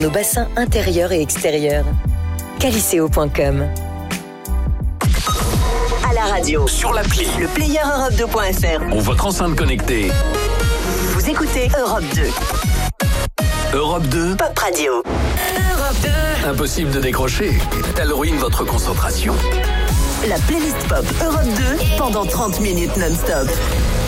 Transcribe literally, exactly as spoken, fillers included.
nos bassins intérieurs et extérieurs. Caliceo point com. À la radio, sur l'appli, le player Europe deux point F R ou votre enceinte connectée. Vous écoutez Europe deux. Europe deux, Pop Radio. Europe deux. Impossible de décrocher. Elle ruine votre concentration. La playlist pop Europe deux pendant trente minutes non-stop.